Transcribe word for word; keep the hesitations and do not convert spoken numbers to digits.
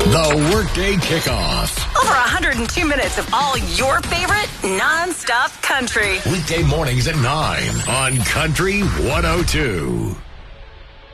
The Workday Kickoff. Over one hundred two minutes of all your favorite non-stop country. Weekday mornings at nine on Country one oh two.